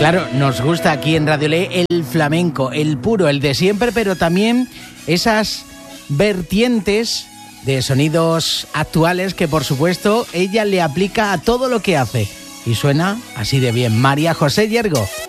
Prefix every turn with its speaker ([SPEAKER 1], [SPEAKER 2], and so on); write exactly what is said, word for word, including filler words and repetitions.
[SPEAKER 1] Claro, nos gusta aquí en Radio Le el flamenco, el puro, el de siempre, pero también esas vertientes de sonidos actuales que, por supuesto, ella le aplica a todo lo que hace. Y suena así de bien. María José Yergo.